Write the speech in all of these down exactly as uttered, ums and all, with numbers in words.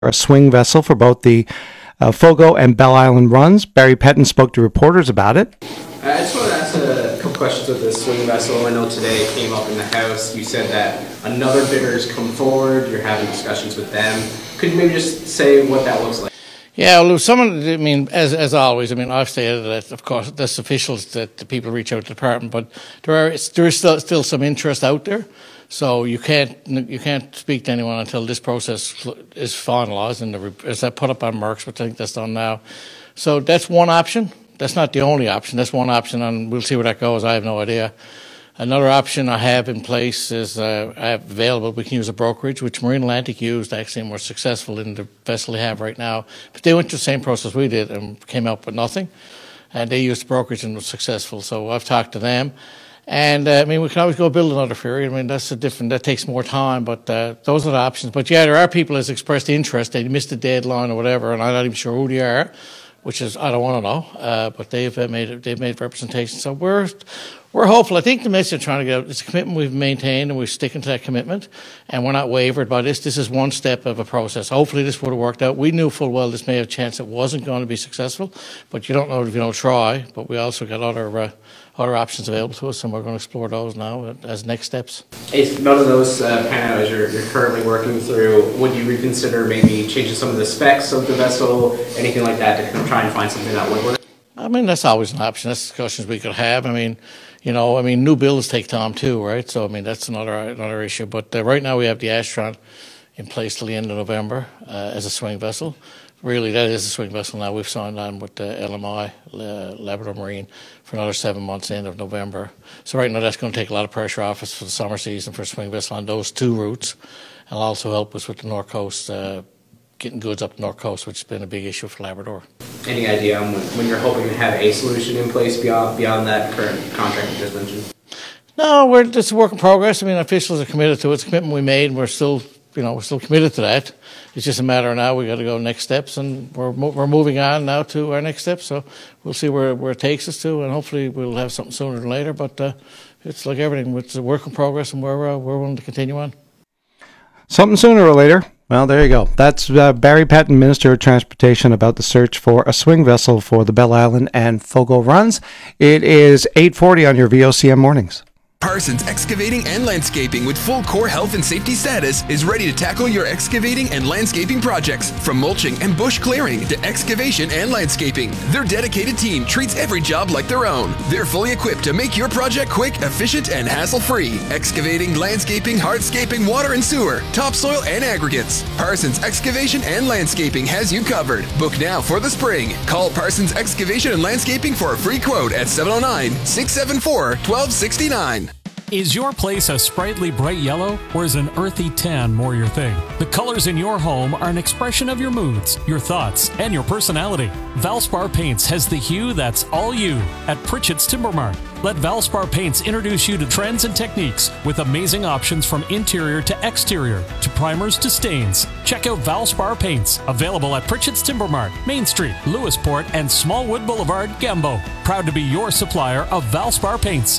a swing vessel for both the uh, Fogo and Bell Island runs. Barry Pettin spoke to reporters about it. I just wanted to ask a couple questions with the swing vessel. I know today it came up in the House. You said that another bidder has come forward. You're having discussions with them. Could you maybe just say what that looks like? Yeah, well, someone, I mean, as as always, I mean, I've stated that, of course, that's officials that the people reach out to the department, but there are there is still still some interest out there. So you can't you can't speak to anyone until this process is finalised and the, is that put up on Merck's, which I think that's done now. So that's one option. That's not the only option. That's one option, and we'll see where that goes. I have no idea. Another option I have in place is uh, I have available. We can use a brokerage, which Marine Atlantic used actually and were successful in the vessel they have right now. But they went through the same process we did and came up with nothing. And they used the brokerage and was successful. So I've talked to them. And, uh, I mean, we can always go build another ferry. I mean, that's a different, that takes more time, but uh, those are the options. But, yeah, there are people that's expressed interest. They missed the deadline or whatever, and I'm not even sure who they are, which is, I don't want to know. Uh, but they've uh, made they've made representation. So we're we're hopeful. I think the message I'm trying to get out, it's a commitment we've maintained, and we're sticking to that commitment, and we're not wavered by this. This is one step of a process. Hopefully this would have worked out. We knew full well this may have a chance it wasn't going to be successful, but you don't know if you don't try. But we also got other uh, other options available to us, and we're going to explore those now as next steps. If none of those uh, pan out as you're, you're currently working through, would you reconsider maybe changing some of the specs of the vessel, anything like that, to try and find something that would work? I mean, that's always an option. That's discussions we could have. I mean, you know, I mean, new builds take time too, right? So, I mean, that's another another issue. But uh, right now we have the Astron in place till the end of November uh, as a swing vessel. Really, that is a swing vessel now. We've signed on with the L M I, uh, Labrador Marine, for another seven months, end of November. So right now that's going to take a lot of pressure off us for the summer season for a swing vessel on those two routes. And it'll also help us with the North Coast, uh, getting goods up the North Coast, which has been a big issue for Labrador. Any idea on when, when you're hoping to have a solution in place beyond beyond that current contract you just mentioned? No, we're it's a work in progress. I mean, officials are committed to it. It's a commitment we made, and we're still, you know, we're still committed to that. It's just a matter of now we got to go next steps, and we're we're moving on now to our next steps. So we'll see where where it takes us to, and hopefully we'll have something sooner than later. But uh, it's like everything; it's a work in progress, and we're uh, we're willing to continue on. Something sooner or later. Well, there you go. That's uh, Barry Pettin, Minister of Transportation, about the search for a swing vessel for the Bell Island and Fogo runs. It is eight forty on your V O C M mornings. Parsons Excavating and Landscaping, with full core health and safety status, is ready to tackle your excavating and landscaping projects. From mulching and bush clearing to excavation and landscaping, their dedicated team treats every job like their own. They're fully equipped to make your project quick, efficient, and hassle-free. Excavating, landscaping, hardscaping, water and sewer, topsoil, and aggregates. Parsons Excavation and Landscaping has you covered. Book now for the spring. Call Parsons Excavation and Landscaping for a free quote at seven oh nine, six seven four, one two six nine. Is your place a sprightly bright yellow, or is an earthy tan more your thing? The colors in your home are an expression of your moods, your thoughts, and your personality. Valspar Paints has the hue that's all you at Pritchett's Timber Mart. Let Valspar Paints introduce you to trends and techniques with amazing options from interior to exterior, to primers to stains. Check out Valspar Paints, available at Pritchett's Timber Mart, Main Street, Lewisport, and Smallwood Boulevard, Gambo. Proud to be your supplier of Valspar Paints.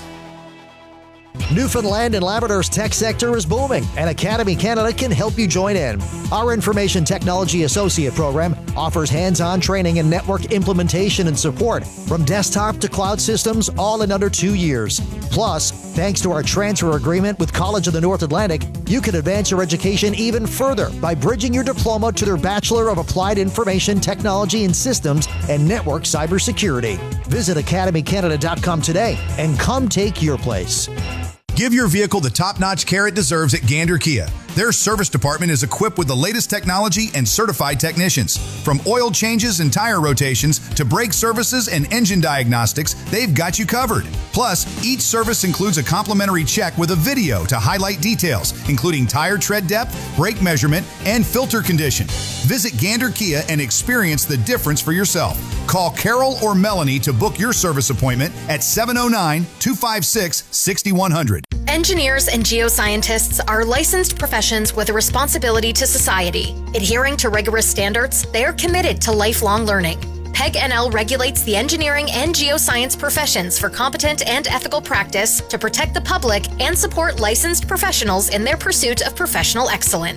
Newfoundland and Labrador's tech sector is booming, and Academy Canada can help you join in. Our Information Technology Associate program offers hands-on training in network implementation and support, from desktop to cloud systems, all in under two years. Plus, thanks to our transfer agreement with College of the North Atlantic, you can advance your education even further by bridging your diploma to their Bachelor of Applied Information Technology and Systems and Network Cybersecurity. Visit academy canada dot com today and come take your place. Give your vehicle the top-notch care it deserves at Gander Kia. Their service department is equipped with the latest technology and certified technicians. From oil changes and tire rotations to brake services and engine diagnostics, they've got you covered. Plus, each service includes a complimentary check with a video to highlight details, including tire tread depth, brake measurement, and filter condition. Visit Gander Kia and experience the difference for yourself. Call Carol or Melanie to book your service appointment at seven oh nine, two five six, six one zero zero. Engineers and geoscientists are licensed professions with a responsibility to society. Adhering to rigorous standards, they are committed to lifelong learning. P E G N L regulates the engineering and geoscience professions for competent and ethical practice to protect the public and support licensed professionals in their pursuit of professional excellence.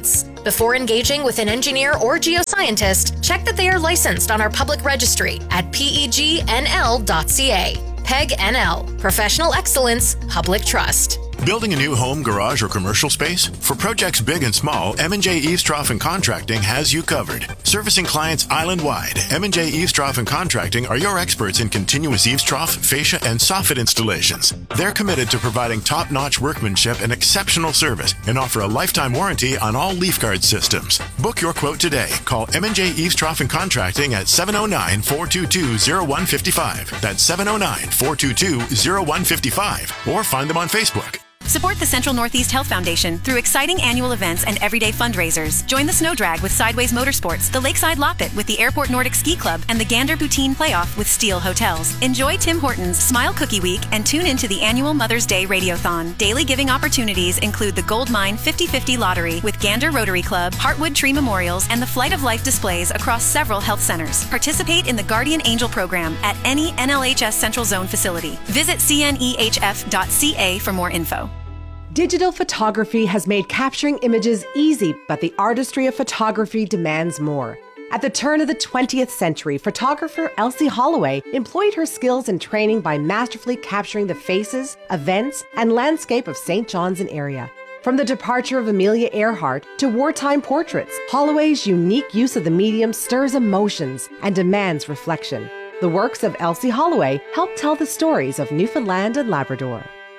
Before engaging with an engineer or geoscientist, check that they are licensed on our public registry at pegnl dot c a. PEG N L, professional excellence, public trust. Building a new home, garage, or commercial space? For projects big and small, M and J Eavestrough and Contracting has you covered. Servicing clients island-wide, M and J Eavestrough and Contracting are your experts in continuous eavestrough, fascia, and soffit installations. They're committed to providing top-notch workmanship and exceptional service and offer a lifetime warranty on all leaf guard systems. Book your quote today. Call M and J Eavestrough and Contracting at seven oh nine, four two two, oh one five five. That's seven oh nine, four two two, oh one five five. Or find them on Facebook. Support the Central Northeast Health Foundation through exciting annual events and everyday fundraisers. Join the Snow Drag with Sideways Motorsports, the Lakeside Loppet with the Airport Nordic Ski Club, and the Gander Poutine Playoff with Steel Hotels. Enjoy Tim Hortons Smile Cookie Week and tune into the annual Mother's Day Radiothon. Daily giving opportunities include the Gold Mine fifty fifty Lottery with Gander Rotary Club, Heartwood Tree Memorials, and the Flight of Life displays across several health centers. Participate in the Guardian Angel program at any N L H S Central Zone facility. Visit C N E H F dot C A for more info. Digital photography has made capturing images easy, but the artistry of photography demands more. At the turn of the twentieth century, photographer Elsie Holloway employed her skills and training by masterfully capturing the faces, events, and landscape of Saint John's and area. From the departure of Amelia Earhart to wartime portraits, Holloway's unique use of the medium stirs emotions and demands reflection. The works of Elsie Holloway help tell the stories of Newfoundland and Labrador.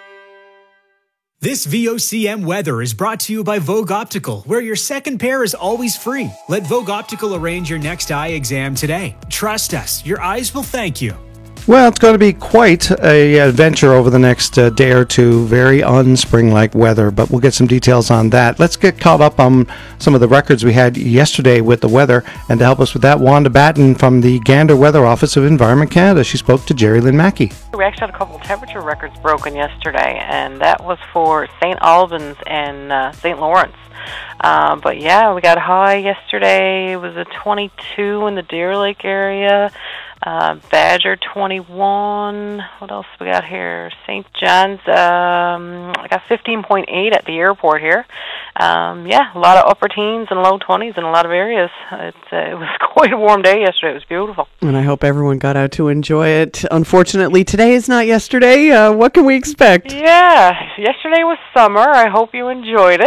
This V O C M weather is brought to you by Vogue Optical, where your second pair is always free. Let Vogue Optical arrange your next eye exam today. Trust us, your eyes will thank you. Well, it's going to be quite a adventure over the next uh, day or two. Very unspring-like weather, but we'll get some details on that. Let's get caught up on some of the records we had yesterday with the weather. And to help us with that, Wanda Batten from the Gander Weather Office of Environment Canada. She spoke to Jerry Lynn Mackey. We actually had a couple of temperature records broken yesterday, and that was for Saint Albans and uh, Saint Lawrence. Uh, but yeah, we got high yesterday. It was a twenty-two in the Deer Lake area. Uh, Badger twenty-one. What else we got here? Saint John's. Um, I got fifteen point eight at the airport here. Um, yeah, a lot of upper teens and low twenties in a lot of areas. It's, uh, it was quite a warm day yesterday. It was beautiful. And I hope everyone got out to enjoy it. Unfortunately, today is not yesterday. Uh, what can we expect? Yeah, yesterday was summer. I hope you enjoyed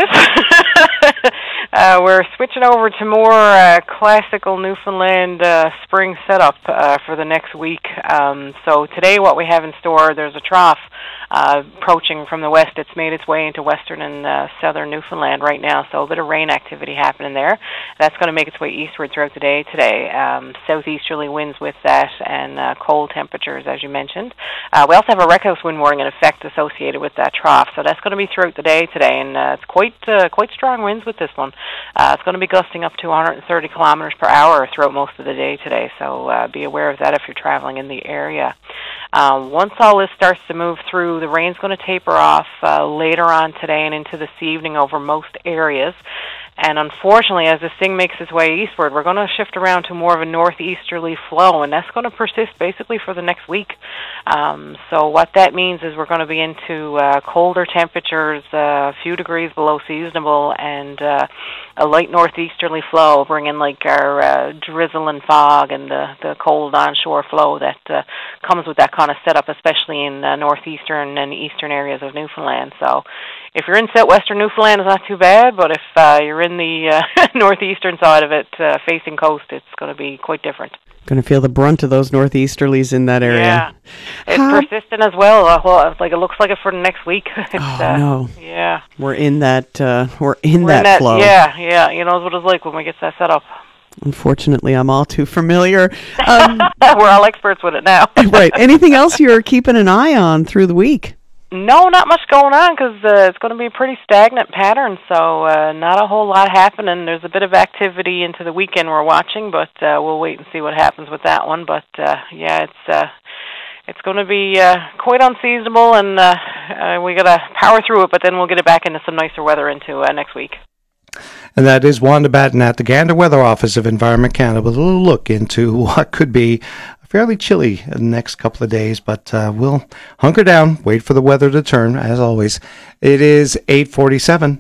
it. uh, we're switching over to more uh, classical Newfoundland uh, spring setup uh, for the next week. Um, so today what we have in store, there's a trough uh, approaching from the west. It's made its way into western and uh, southern Newfoundland right now, so a bit of rain activity happening there. That's going to make its way eastward throughout the day today. Um, southeasterly winds with that and uh, cold temperatures, as you mentioned. Uh, we also have a Reckhouse wind warning in effect associated with that trough, so that's going to be throughout the day today, and uh, it's quite uh, quite strong winds with this one. Uh, it's going to be gusting up to one hundred thirty kilometers per hour throughout most of the day today, so uh, be aware of that if you're traveling in the area. Uh, once all this starts to move through, the rain's going to taper off uh, later on today and into this evening over most areas. And unfortunately, as this thing makes its way eastward, we're going to shift around to more of a northeasterly flow, and that's going to persist basically for the next week. Um, so what that means is we're going to be into uh, colder temperatures, uh, a few degrees below seasonable, and uh, a light northeasterly flow, bringing like our uh, drizzle and fog and the, the cold onshore flow that uh, comes with that kind of setup, especially in uh, northeastern and eastern areas of Newfoundland. So if you're in southwestern Newfoundland, it's not too bad, but if uh, you're in the uh, northeastern side of it, uh, facing coast, it's going to be quite different. Going to feel the brunt of those northeasterlies in that area. Yeah, it's How? persistent as well. Uh, well, like it looks like it for the next week. It's, oh uh, no! Yeah, we're in that. Uh, we're in we're that in that flow. Yeah, yeah. You know what it's like when we get that set up. Unfortunately, I'm all too familiar. Um, we're all experts with it now. Right. Anything else you're keeping an eye on through the week? No, not much going on because uh, it's going to be a pretty stagnant pattern, so uh, not a whole lot happening. There's a bit of activity into the weekend we're watching, but uh, we'll wait and see what happens with that one. But, uh, yeah, it's uh, it's going to be uh, quite unseasonable, and uh, uh, we got to power through it, but then we'll get it back into some nicer weather into uh, next week. And that is Wanda Batten at the Gander Weather Office of Environment Canada with a little look into what could be fairly chilly the next couple of days, but uh, we'll hunker down, wait for the weather to turn, as always. It is eight forty-seven.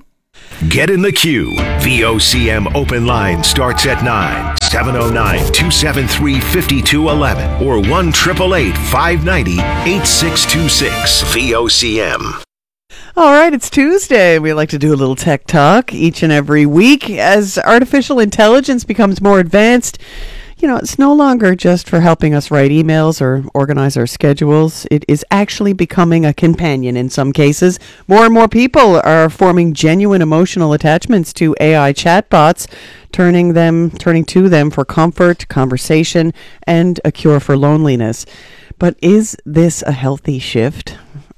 Get in the queue. V O C M open line starts at nine. seven oh nine, two seven three, five two one one or one eight eight eight, five nine zero, eight six two six. V O C M. All right, it's Tuesday. We like to do a little tech talk each and every week. As artificial intelligence becomes more advanced, you know, it's no longer just for helping us write emails or organize our schedules. It is actually becoming a companion in some cases. More and more people are forming genuine emotional attachments to A I chatbots, turning them, turning to them for comfort, conversation, and a cure for loneliness. But is this a healthy shift?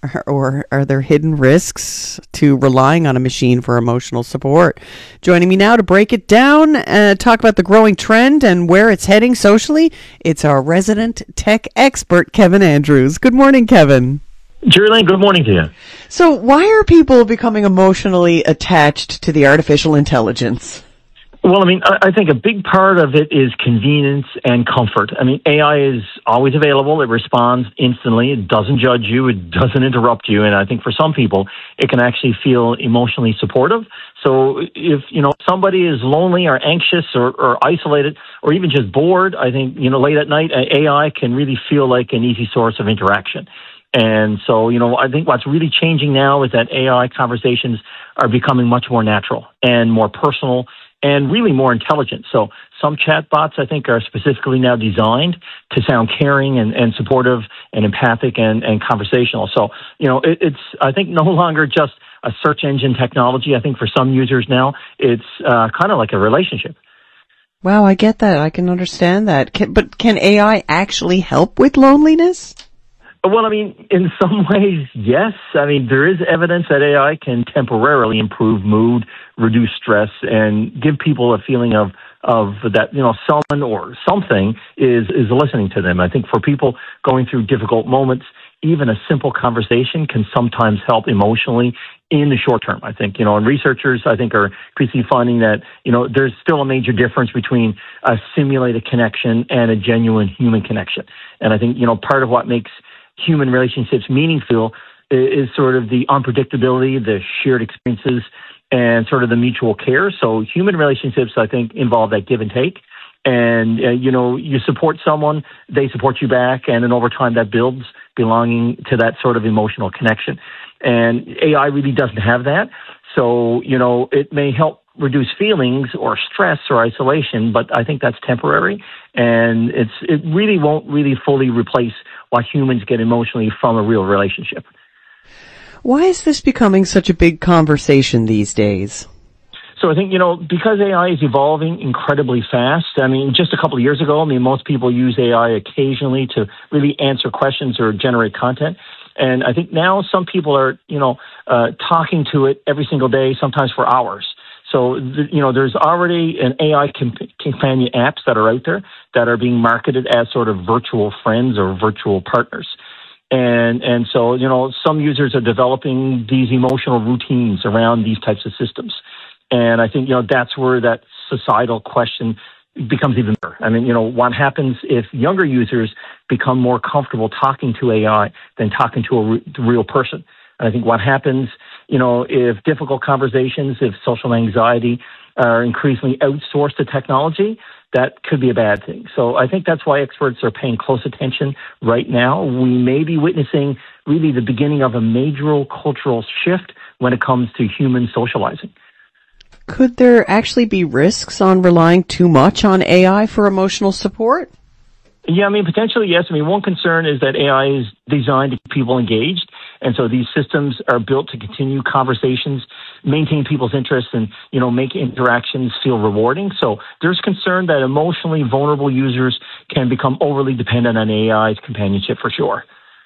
Or are there hidden risks to relying on a machine for emotional support? Joining me now to break it down and talk about the growing trend and where it's heading socially, it's our resident tech expert, Kevin Andrews. Good morning, Kevin. Jerry, good morning to you. So why are people becoming emotionally attached to the artificial intelligence? Well, I mean, I think a big part of it is convenience and comfort. I mean, A I is always available. It responds instantly. It doesn't judge you. It doesn't interrupt you. And I think for some people, it can actually feel emotionally supportive. So if, you know, somebody is lonely or anxious or, or isolated or even just bored, I think, you know, late at night, A I can really feel like an easy source of interaction. And so, you know, I think what's really changing now is that A I conversations are becoming much more natural and more personal and really more intelligent. So some chatbots, I think, are specifically now designed to sound caring and, and supportive and empathic and, and conversational. So, you know, it, it's, I think, no longer just a search engine technology. I think for some users now, it's uh, kind of like a relationship. Wow, I get that. I can understand that. Can, but can A I actually help with loneliness? Well, I mean, in some ways, yes. I mean, there is evidence that A I can temporarily improve mood, reduce stress, and give people a feeling of, of that, you know, someone or something is, is listening to them. I think for people going through difficult moments, even a simple conversation can sometimes help emotionally in the short term. I think, you know, and researchers, I think, are increasingly finding that, you know, there's still a major difference between a simulated connection and a genuine human connection. And I think, you know, part of what makes human relationships meaningful is sort of the unpredictability, the shared experiences, and sort of the mutual care. So human relationships, I think, involve that give and take. And, uh, you know, you support someone, they support you back, and then over time that builds belonging to that sort of emotional connection. And A I really doesn't have that. So, you know, it may help reduce feelings or stress or isolation, but I think that's temporary. And it's it really won't really fully replace what humans get emotionally from a real relationship. Why is this becoming such a big conversation these days? So I think, you know, because A I is evolving incredibly fast, I mean, just a couple of years ago, I mean, most people use A I occasionally to really answer questions or generate content. And I think now some people are, you know, uh, talking to it every single day, sometimes for hours. So, you know, there's already an A I comp- companion apps that are out there that are being marketed as sort of virtual friends or virtual partners. And and so, you know, some users are developing these emotional routines around these types of systems. And I think, you know, that's where that societal question becomes even better. I mean, you know, what happens if younger users become more comfortable talking to A I than talking to a re- real person? And I think what happens, you know, if difficult conversations, if social anxiety are increasingly outsourced to technology, that could be a bad thing. So I think that's why experts are paying close attention right now. We may be witnessing really the beginning of a major cultural shift when it comes to human socializing. Could there actually be risks on relying too much on A I for emotional support? Yeah, I mean, potentially, yes. I mean, one concern is that A I is designed to keep people engaged. And so these systems are built to continue conversations, maintain people's interests, and, you know, make interactions feel rewarding. So there's concern that emotionally vulnerable users can become overly dependent on A I's companionship for sure.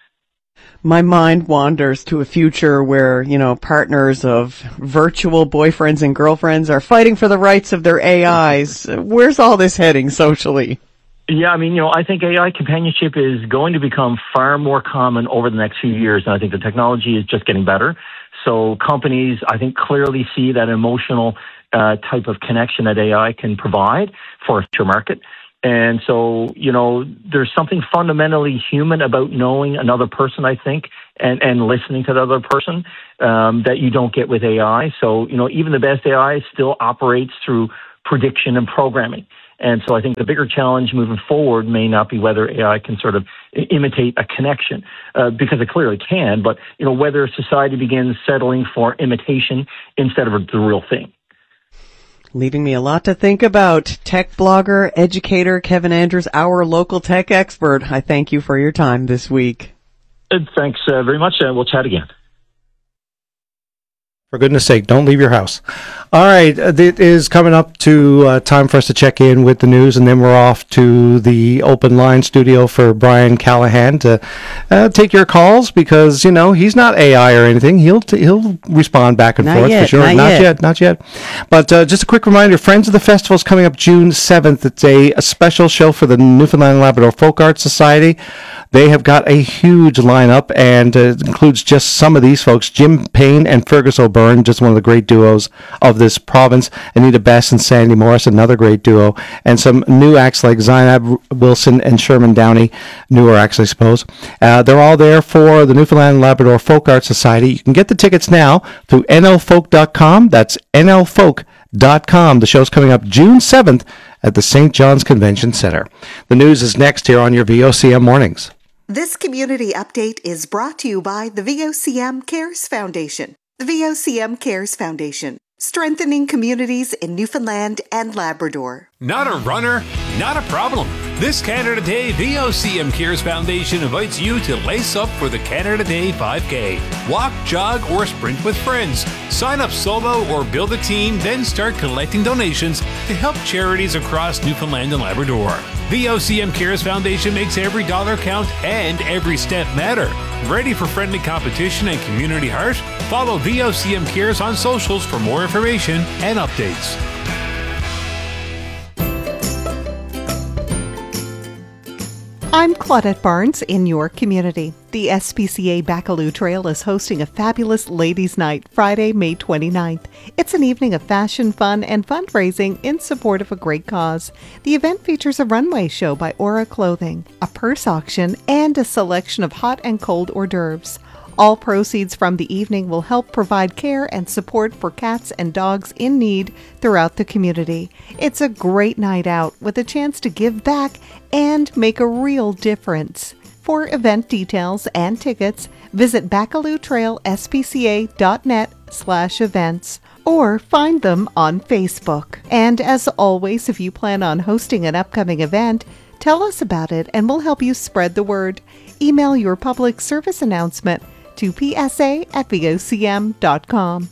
My mind wanders to a future where, you know, partners of virtual boyfriends and girlfriends are fighting for the rights of their A Is. Where's all this heading socially? Yeah, I mean, you know, I think A I companionship is going to become far more common over the next few years, and I think the technology is just getting better. So companies, I think, clearly see that emotional uh, type of connection that A I can provide for a future market. And so, you know, there's something fundamentally human about knowing another person, I think, and, and listening to the other person um, that you don't get with A I. So, you know, even the best A I still operates through prediction and programming. And so I think the bigger challenge moving forward may not be whether A I can sort of imitate a connection, uh, because it clearly can, but, you know, whether society begins settling for imitation instead of the real thing. Leaving me a lot to think about. Tech blogger, educator, Kevin Andrews, our local tech expert. I thank you for your time this week. Uh, thanks uh, very much, and uh, we'll chat again. For goodness sake, don't leave your house. All right, uh, it is coming up to uh, time for us to check in with the news, and then we're off to the open line studio for Brian Callahan to uh, take your calls, because, you know, he's not A I or anything. He'll t- he'll respond back and Not forth yet, for sure. not Not yet. yet, not yet. But uh, just a quick reminder, Friends of the Festival is coming up June seventh. It's a, a special show for the Newfoundland and Labrador Folk Arts Society. They have got a huge lineup, and uh, it includes just some of these folks: Jim Payne and Fergus O'Byrne, just one of the great duos of this province. Anita Bess and Sandy Morris, another great duo, and some new acts like Zainab Wilson and Sherman Downey, newer acts, I suppose. Uh, they're all there for the Newfoundland and Labrador Folk Arts Society. You can get the tickets now through N L folk dot com. That's N L folk dot com. The show's coming up June seventh at the Saint John's Convention Center. The news is next here on your V O C M Mornings. This community update is brought to you by the V O C M Cares Foundation. The V O C M Cares Foundation, strengthening communities in Newfoundland and Labrador. Not a runner? Not a problem. This Canada Day, V O C M Cares Foundation invites you to lace up for the Canada Day five K. Walk, jog, or sprint with friends. Sign up solo or build a team, then start collecting donations to help charities across Newfoundland and Labrador. V O C M Cares Foundation makes every dollar count and every step matter. Ready for friendly competition and community heart? Follow V O C M Cares on socials for more information and updates. I'm Claudette Barnes in your community. The S P C A Bacaloo Trail is hosting a fabulous Ladies' Night Friday, May twenty-ninth. It's an evening of fashion, fun, and fundraising in support of a great cause. The event features a runway show by Aura Clothing, a purse auction, and a selection of hot and cold hors d'oeuvres. All proceeds from the evening will help provide care and support for cats and dogs in need throughout the community. It's a great night out with a chance to give back and make a real difference. For event details and tickets, visit bacaloo trail s p c a dot net slash events or find them on Facebook. And as always, if you plan on hosting an upcoming event, tell us about it and we'll help you spread the word. Email your public service announcement to p s a at v o c m dot com.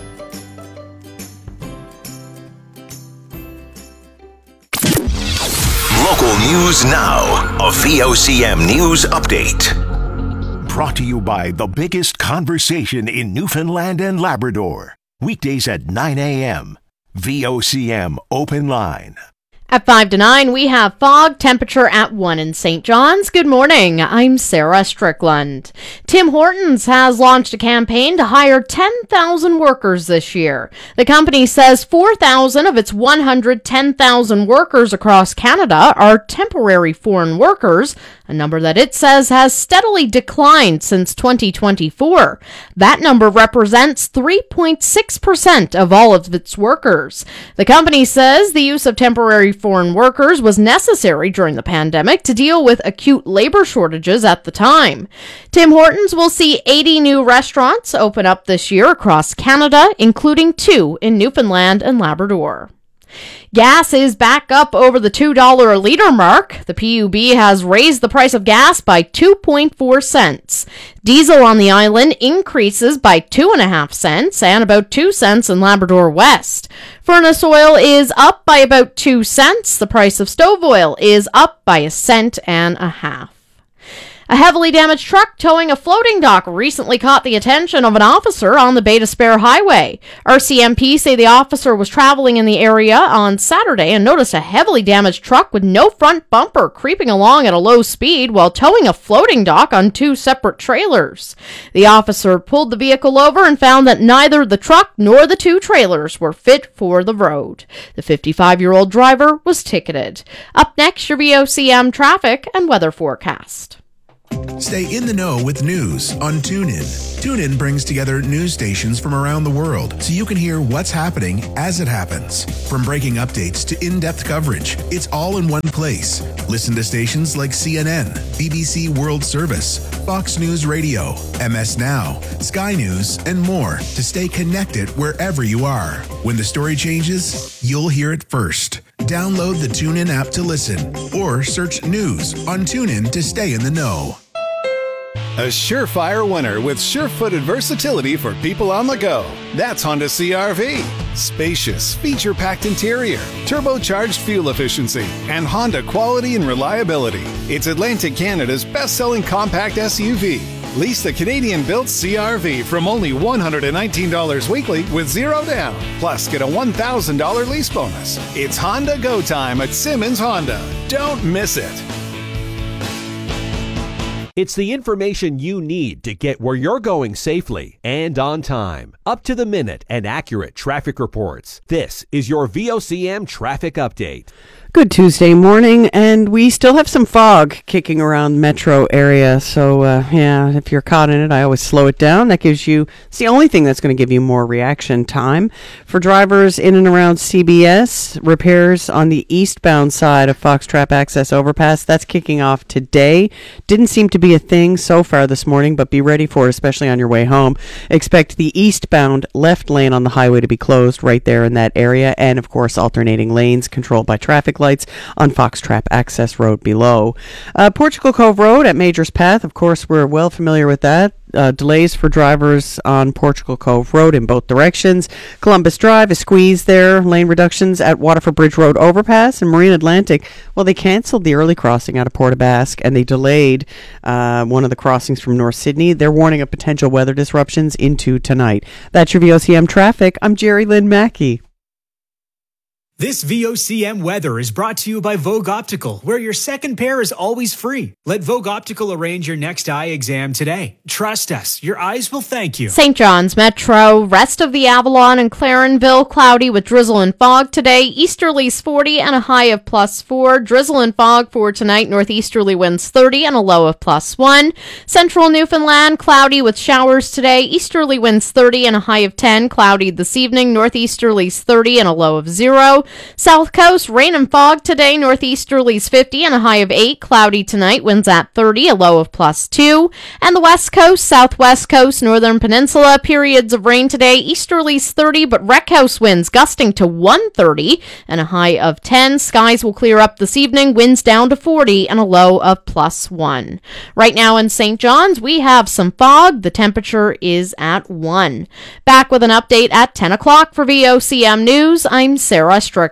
Local news now. A V O C M News Update. Brought to you by the biggest conversation in Newfoundland and Labrador. Weekdays at nine a.m. V O C M Open Line. At five to nine, we have fog, temperature at one in Saint John's. Good morning. I'm Sarah Strickland. Tim Hortons has launched a campaign to hire ten thousand workers this year. The company says four thousand of its one hundred ten thousand workers across Canada are temporary foreign workers, a number that it says has steadily declined since twenty twenty-four. That number represents three point six percent of all of its workers. The company says the use of temporary foreign workers was necessary during the pandemic to deal with acute labor shortages at the time. Tim Hortons will see eighty new restaurants open up this year across Canada, including two in Newfoundland and Labrador. Gas is back up over the two dollars a litre mark. The P U B has raised the price of gas by two point four cents. Diesel on the island increases by two point five cents and about two cents in Labrador West. Furnace oil is up by about two cents. The price of stove oil is up by a cent and a half. A heavily damaged truck towing a floating dock recently caught the attention of an officer on the Bay d'Espoir Highway. R C M P say the officer was traveling in the area on Saturday and noticed a heavily damaged truck with no front bumper creeping along at a low speed while towing a floating dock on two separate trailers. The officer pulled the vehicle over and found that neither the truck nor the two trailers were fit for the road. The fifty-five-year-old driver was ticketed. Up next, your V O C M traffic and weather forecast. Stay in the know with news on TuneIn. TuneIn brings together news stations from around the world so you can hear what's happening as it happens. From breaking updates to in-depth coverage, it's all in one place. Listen to stations like C N N, B B C World Service, Fox News Radio, M S Now, Sky News, and more to stay connected wherever you are. When the story changes, you'll hear it first. Download the TuneIn app to listen or search news on TuneIn to stay in the know. A surefire winner with sure-footed versatility for people on the go. That's Honda C R V. Spacious, feature-packed interior, turbocharged fuel efficiency, and Honda quality and reliability. It's Atlantic Canada's best-selling compact S U V. Lease the Canadian-built C R V from only one hundred nineteen dollars weekly with zero down. Plus, get a one thousand dollars lease bonus. It's Honda Go Time at Simmons Honda. Don't miss it. It's the information you need to get where you're going safely and on time. Up to the minute and accurate traffic reports. This is your V O C M traffic update. Good Tuesday morning, and we still have some fog kicking around metro area. So, uh, yeah, if you're caught in it, I always slow it down. That gives you, it's the only thing that's going to give you more reaction time. For drivers in and around C B S, repairs on the eastbound side of Foxtrap Access Overpass, that's kicking off today. Didn't seem to be a thing so far this morning, but be ready for it, especially on your way home. Expect the eastbound left lane on the highway to be closed right there in that area, and, of course, alternating lanes controlled by traffic lights on Foxtrap Access Road below. Uh, Portugal Cove Road at Majors Path, of course, we're well familiar with that. Uh, delays for drivers on Portugal Cove Road in both directions. Columbus Drive, a squeeze there. Lane reductions at Waterford Bridge Road overpass and Marine Atlantic. Well, they canceled the early crossing out of Port aux Basques, and they delayed uh, one of the crossings from North Sydney. They're warning of potential weather disruptions into tonight. That's your V O C M traffic. I'm Jerry Lynn Mackey. This V O C M weather is brought to you by Vogue Optical, where your second pair is always free. Let Vogue Optical arrange your next eye exam today. Trust us, your eyes will thank you. Saint John's Metro, rest of the Avalon and Clarenville, cloudy with drizzle and fog today. Easterlies forty and a high of plus four. Drizzle and fog for tonight. Northeasterly winds thirty and a low of plus one. Central Newfoundland, cloudy with showers today. Easterly winds thirty and a high of ten. Cloudy this evening. Northeasterlies thirty and a low of zero. South Coast, rain and fog today. Northeasterlies fifty and a high of eight. Cloudy tonight, winds at thirty, a low of plus two. And the West Coast, Southwest Coast, Northern Peninsula, periods of rain today. Easterlies thirty, but wreck house winds gusting to one thirty and a high of ten. Skies will clear up this evening. Winds down to forty and a low of plus one. Right now in Saint John's, we have some fog. The temperature is at one. Back with an update at ten o'clock for V O C M News. I'm Sarah Strickland.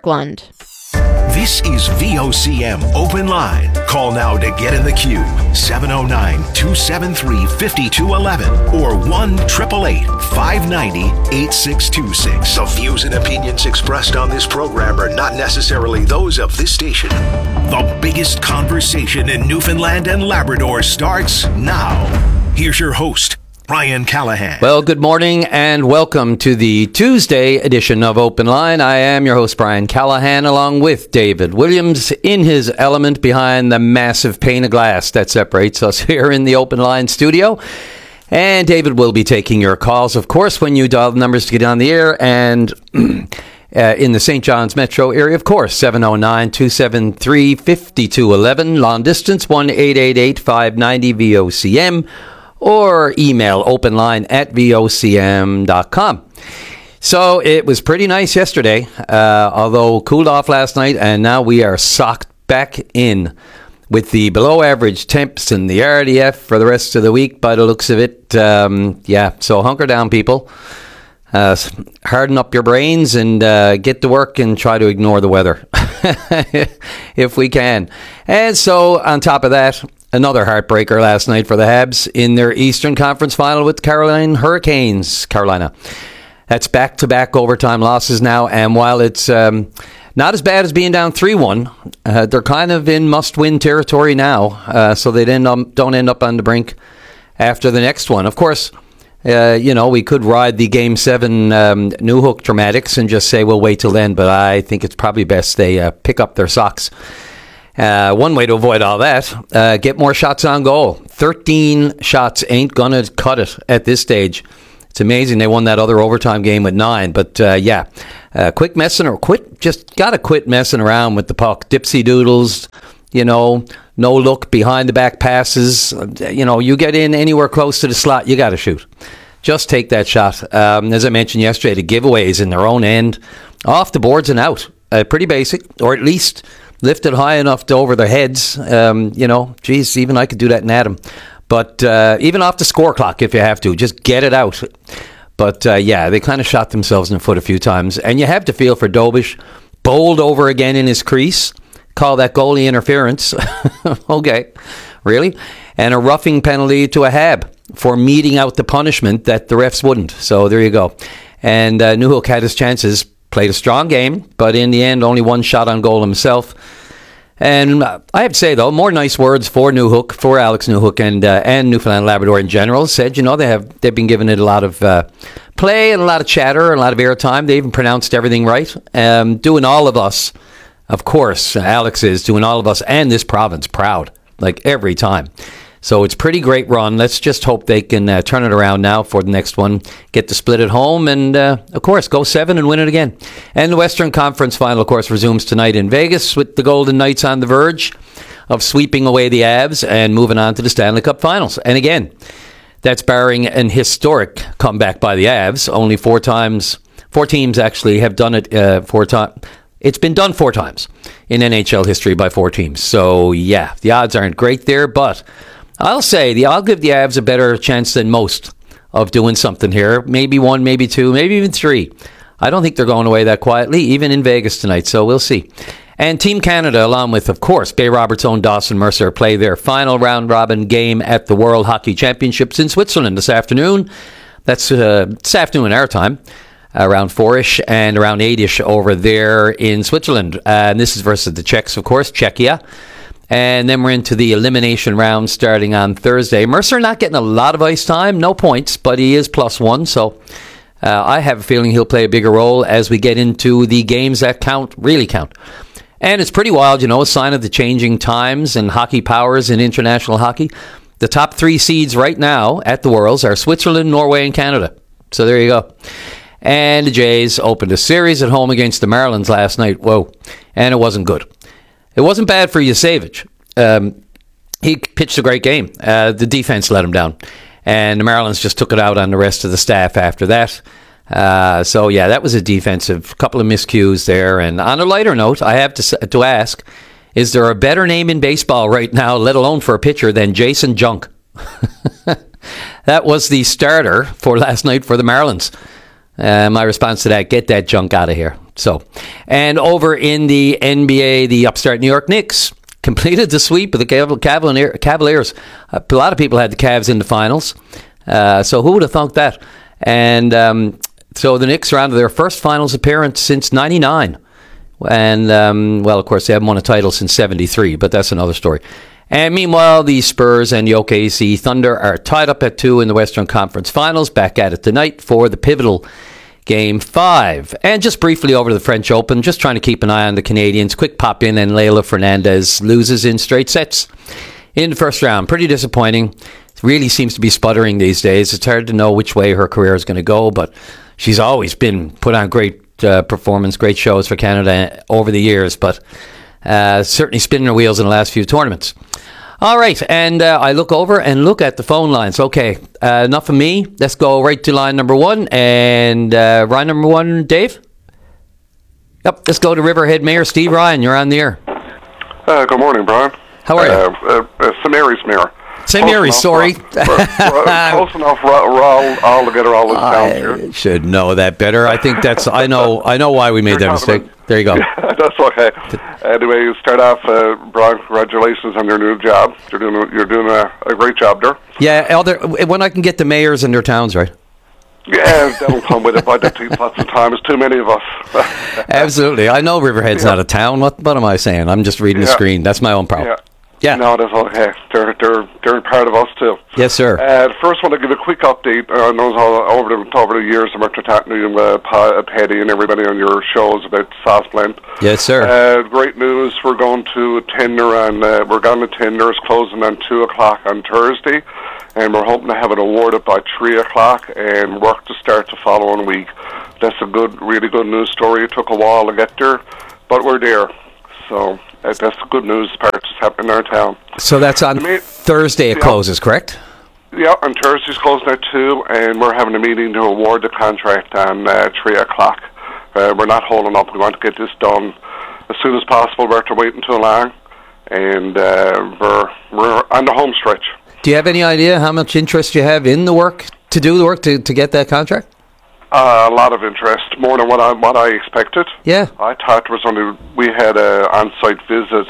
This is V O C M Open Line. Call now to get in the queue. seven oh nine, two seven three, five two one one or one eight eight eight, five nine zero, eight six two six. The views and opinions expressed on this program are not necessarily those of this station. The biggest conversation in Newfoundland and Labrador starts now. Here's your host, Brian Callahan. Well, good morning and welcome to the Tuesday edition of Open Line. I am your host, Brian Callahan, along with David Williams in his element behind the massive pane of glass that separates us here in the Open Line studio. And David will be taking your calls, of course, when you dial the numbers to get on the air. And uh, in the Saint John's metro area, of course, seven oh nine, two seven three, five two one one. Long distance, one eight eight eight, five nine zero, V O C M. Or email openline at V O C M dot com. So it was pretty nice yesterday, uh, although cooled off last night, and now we are socked back in with the below average temps and the R D F for the rest of the week by the looks of it. Um, yeah, so hunker down, people. Uh, harden up your brains and uh, get to work and try to ignore the weather if we can. And so on top of that, another heartbreaker last night for the Habs in their Eastern Conference final with the Carolina Hurricanes. Carolina. That's back-to-back overtime losses now, and while it's um, not as bad as being down three one, uh, they're kind of in must-win territory now, uh, so they end up, don't end up on the brink after the next one. Of course, uh, you know, we could ride the Game seven um, Newhook dramatics and just say we'll wait till then, but I think it's probably best they uh, pick up their socks Uh, one way to avoid all that, uh, get more shots on goal. thirteen shots ain't going to cut it at this stage. It's amazing they won that other overtime game with nine. But, uh, yeah, uh, quit messing or quit. Just got to quit messing around with the puck. Dipsy doodles, you know, no look behind the back passes. You know, you get in anywhere close to the slot, you got to shoot. Just take that shot. Um, as I mentioned yesterday, the giveaways in their own end, off the boards and out. Uh, pretty basic, or at least lifted high enough to over their heads. Um, you know, geez, even I could do that in Adam. But uh, even off the score clock if you have to, just get it out. But uh, yeah, they kind of shot themselves in the foot a few times. And you have to feel for Dobish. Bowled over again in his crease. Call that goalie interference. Okay, really? And a roughing penalty to a Hab for meeting out the punishment that the refs wouldn't. So there you go. And uh, Newhook had his chances. Played a strong game, but in the end, only one shot on goal himself. And uh, I have to say, though, more nice words for Newhook, for Alex Newhook, and uh, and Newfoundland and Labrador in general. Said, you know, they have they've been giving it a lot of uh, play and a lot of chatter and a lot of airtime. They even pronounced everything right. Um, doing all of us, of course, Alex is doing all of us and this province proud, like every time. So it's pretty great run. Let's just hope they can uh, turn it around now for the next one. Get the split at home and, uh, of course, go seven and win it again. And the Western Conference Final, of course, resumes tonight in Vegas with the Golden Knights on the verge of sweeping away the Avs and moving on to the Stanley Cup Finals. And again, that's barring an historic comeback by the Avs. Only four times, four teams actually have done it uh, four times. It's been done four times in N H L history by four teams. So, yeah, the odds aren't great there, but I'll say, the, I'll give the Avs a better chance than most of doing something here. Maybe one, maybe two, maybe even three. I don't think they're going away that quietly, even in Vegas tonight, so we'll see. And Team Canada, along with, of course, Bay Roberts' own Dawson Mercer, play their final round-robin game at the World Hockey Championships in Switzerland this afternoon. That's uh, this afternoon our time, around four-ish and around eight-ish over there in Switzerland. Uh, and this is versus the Czechs, of course, Czechia. And then we're into the elimination round starting on Thursday. Mercer not getting a lot of ice time, no points, but he is plus one. So uh, I have a feeling he'll play a bigger role as we get into the games that count, really count. And it's pretty wild, you know, a sign of the changing times and hockey powers in international hockey. The top three seeds right now at the Worlds are Switzerland, Norway, and Canada. So there you go. And the Jays opened a series at home against the Marlins last night. Whoa. And it wasn't good. It wasn't bad for Yasevich. Um, he pitched a great game. Uh, the defense let him down. And the Marlins just took it out on the rest of the staff after that. Uh, so, yeah, that was a defensive couple of miscues there. And on a lighter note, I have to to ask, is there a better name in baseball right now, let alone for a pitcher, than Jason Junk? That was the starter for last night for the Marlins. Uh, my response to that, get that junk out of here. So, and over in the N B A, the upstart New York Knicks completed the sweep of the Cavalier, Cavaliers. A lot of people had the Cavs in the finals. Uh, so who would have thunk that? And um, so the Knicks are on to their first finals appearance since ninety-nine. And, um, well, of course, they haven't won a title since seventy-three, but that's another story. And meanwhile, the Spurs and the O K C Thunder are tied up at two in the Western Conference Finals, back at it tonight for the pivotal Game five. And just briefly over to the French Open, just trying to keep an eye on the Canadians. Quick pop in, and Leylah Fernandez loses in straight sets in the first round. Pretty disappointing. It really seems to be sputtering these days. It's hard to know which way her career is going to go, but she's always been put on great uh, performance, great shows for Canada over the years, but uh, certainly spinning her wheels in the last few tournaments. All right, and uh, I look over and look at the phone lines. Okay, uh, enough of me. Let's go right to line number one. And uh, line number one, Dave? Yep, let's go to Riverhead Mayor Steve Ryan. You're on the air. Uh, good morning, Brian. How are you? Uh, uh, uh, Saint Mary's Mayor. Saint Mary's, sorry. We're, we're, we're close enough. We're, we're all, all together, all in town here. I should know that better. I think that's, I know I know why we made that mistake. There you go. That's okay. Anyway, you start off, uh, Brian, congratulations on your new job. You're doing a, you're doing a, a great job there. Yeah, Elder, when I can get the mayors in their towns, right? Yeah, that'll come with it by the teapots of time. There's too many of us. Absolutely. I know Riverhead's yeah. not a town. What, what am I saying? I'm just reading yeah. the screen. That's my own problem. Yeah. Yeah. No, that's okay. They're they're they're part of us too. Yes, sir. Uh, first, want to give a quick update. Uh, I know all over the over the years, I'm after talking to uh, Pa- Paddy and everybody on your shows about sauce plant. Yes, sir. Uh, great news. We're going to tender on. Uh, we're going to tender. It's closing on two o'clock on Thursday, and we're hoping to have it awarded by three o'clock and work to start the following week. That's a good, really good news story. It took a while to get there, but we're there. So. Uh, that's the good news part that's happening in our town. So that's on main, Thursday it yeah. closes, correct? Yeah, on Thursday's closing at two, and we're having a meeting to award the contract on uh, three o'clock. Uh, we're not holding up. We want to get this done as soon as possible. We're to waiting too long, and uh, we're we're on the home stretch. Do you have any idea how much interest you have in the work, to do the work, to, to get that contract? Uh, a lot of interest, more than what I what I expected. Yeah, I thought it was only we had an on-site visit.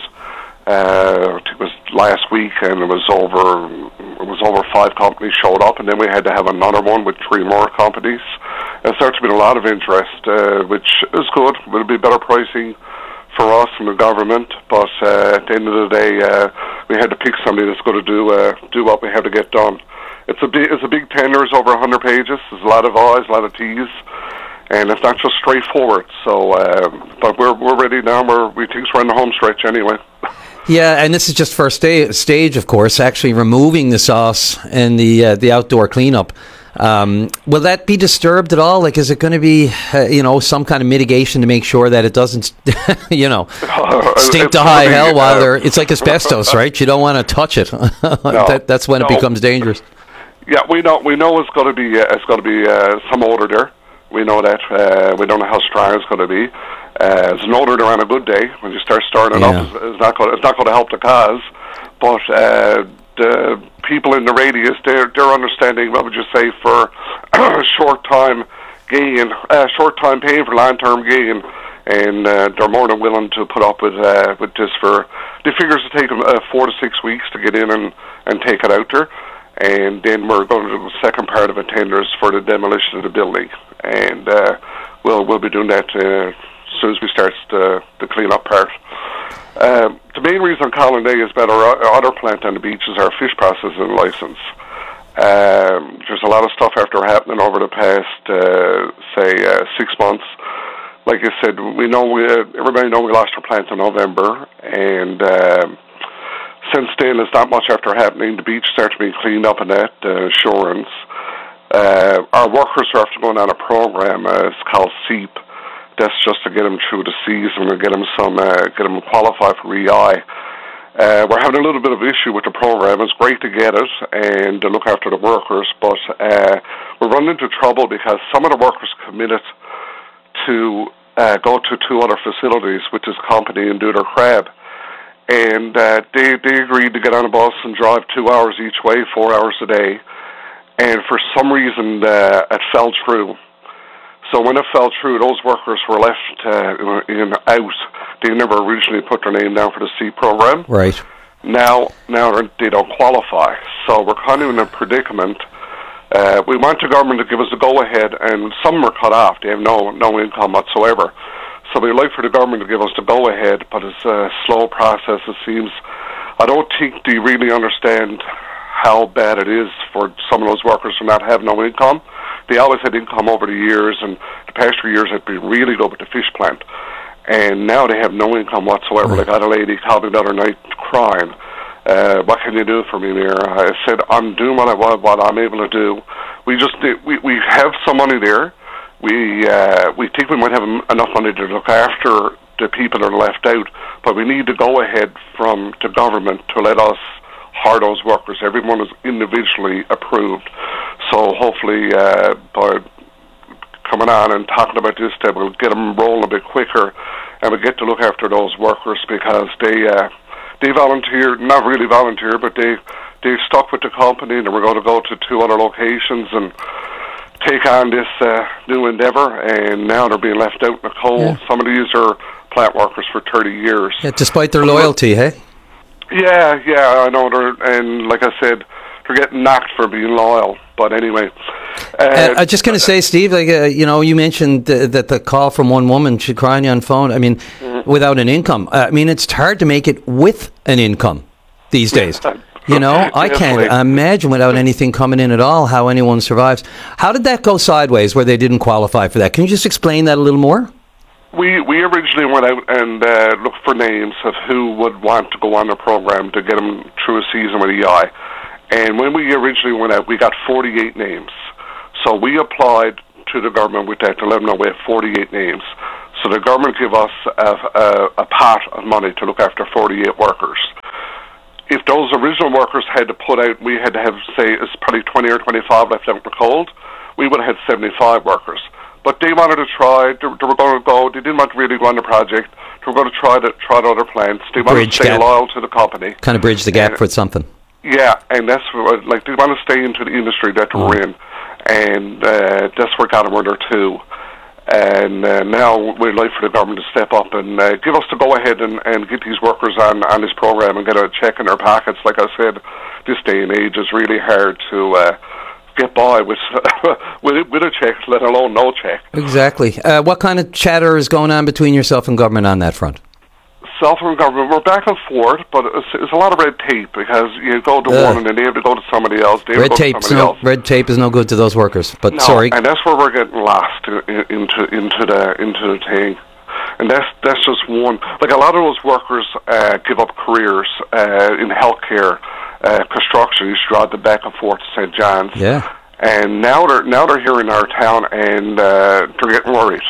Uh, it was last week, and it was over. It was over five companies showed up, and then we had to have another one with three more companies. There started to be a lot of interest, uh, which is good. It'll be better pricing for us and the government, but uh, at the end of the day, uh, we had to pick somebody that's going to do uh, do what we have to get done. It's a big, it's a big tender. It's over one hundred pages. There's a lot of I's, a lot of T's, and it's not just straightforward. So, uh, but we're we're ready now. We're we think we're on the home stretch anyway. Yeah, and this is just first sta- stage, of course. Actually, removing the sauce and the uh, the outdoor cleanup. Um, will that be disturbed at all? Like, is it going to be, uh, you know, some kind of mitigation to make sure that it doesn't, you know, stink it's to high really, hell while uh, they're? It's like asbestos, right? You don't want to touch it. No, that, that's when no. it becomes dangerous. Yeah, we know we know it's going to be uh, it's going to be uh, some odor there. We know that. Uh, we don't know how strong it's going to be. Uh, it's an odor there on a good day. When you start stirring it Yeah. up, it's, it's not going it's not going to help the cause. But uh, the people in the radius, they're they're understanding. What would you say for short time gain, uh, short time pain for long term gain, and uh, they're more than willing to put up with uh, with this for. The figures to take them uh, four to six weeks to get in and and take it out there. And then we're going to do the second part of the tenders for the demolition of the building, and uh, we'll we'll be doing that uh, as soon as we start the, the clean-up part. Uh, the main reason Colin Day is better. Our other plant on the beach is our fish processing license. Um, there's a lot of stuff after happening over the past, uh, say, uh, six months. Like I said, we know we uh, everybody know we lost our plant in November, and. Uh, Since then, there's not much after happening. The beach started being cleaned up and that, uh, assurance. Uh, our workers are after going on a program, uh, it's called SEEP. That's just to get them through the season and get them some, uh, get them qualified for E I. Uh, we're having a little bit of issue with the program. It's great to get it and to look after the workers, but uh, we're running into trouble because some of the workers committed to uh, go to two other facilities with this company and do their crab. And uh, they they agreed to get on a bus and drive two hours each way, four hours a day. And for some reason, uh, it fell through. So when it fell through, those workers were left uh, in out. They never originally put their name down for the C program. Right. Now, now they don't qualify. So we're kind of in a predicament. Uh, we want the government to give us a go-ahead, and some were cut off. They have no no income whatsoever. So we'd like for the government to give us the go-ahead, but it's a slow process, it seems. I don't think they really understand how bad it is for some of those workers to not have no income. They always had income over the years, and the past few years had been really good with the fish plant. And now they have no income whatsoever. Like I had a lady called me the other night crying, uh, what can you do for me, Mayor? I said, I'm doing what, I, what I'm able to do. We just we, we have some money there. We uh, we think we might have enough money to look after the people that are left out, but we need to go ahead from the government to let us hire those workers. Everyone is individually approved. So hopefully uh, by coming on and talking about this, that we'll get them rolling a bit quicker, and we get to look after those workers because they uh, they volunteer, not really volunteer, but they they stuck with the company, and we're going to go to two other locations and take on this uh, new endeavor, and now they're being left out in the cold. Yeah. Some of these are plant workers for thirty years. Yeah, despite their loyalty, hey? Yeah, yeah, I know. They're, and like I said, they're getting knocked for being loyal. But anyway. Uh, uh, I'm just going to say, Steve, like uh, you know, you mentioned th- that the call from one woman, she crying on phone, I mean, mm-hmm. without an income. Uh, I mean, it's hard to make it with an income. these days. You know, I can't imagine without anything coming in at all how anyone survives. How did that go sideways where they didn't qualify for that? Can you just explain that a little more? We we originally went out and uh, looked for names of who would want to go on the program to get them through a season with E I. And when we originally went out, we got forty-eight names. So we applied to the government with that to let them know we have forty-eight names. So the government gave us a, a, a pot of money to look after forty-eight workers. If those original workers had to put out, we had to have, say, it's probably twenty or twenty-five left out in the cold, we would have had seventy-five workers. But they wanted to try, they, they were going to go, they didn't want to really go on the project, they were going to try to try to other plants, they wanted Bridge to stay gap. loyal to the company. Kind of bridge the gap And- for something. Yeah, and that's what, like, they want to stay into the industry that Mm. we're in, and uh, that's where got them under two. And uh, now we'd like for the government to step up and uh, give us the go-ahead and, and get these workers on, on this program and get a check in their pockets. Like I said, this day and age is really hard to uh, get by with, with with a check, let alone no check. Exactly. Uh, what kind of chatter is going on between yourself and government on that front? Self-run government, we're back and forth, but it's, it's a lot of red tape because you go to Ugh. one and then they have to go to somebody else. They have Red to go tape, to somebody no, else. red tape is no good to those workers. But No, sorry, and that's where we're getting lost in, in, into into the into the thing, and that's that's just one. Like a lot of those workers uh, give up careers uh, in healthcare, uh, construction. You used to drive them back and forth to Saint John's, yeah. and now they're now they're here in our town, and uh, they're getting worried.